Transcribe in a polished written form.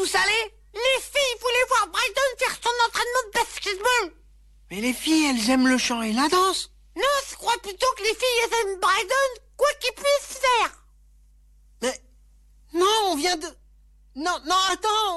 tous aller? Les filles voulaient voir Brydon faire son entraînement de basketball. Mais les filles, elles aiment le chant et la danse. Non, je crois plutôt que les filles elles aiment Brydon, quoi qu'il puisse faire. Mais... Non, on vient de... Non, attends.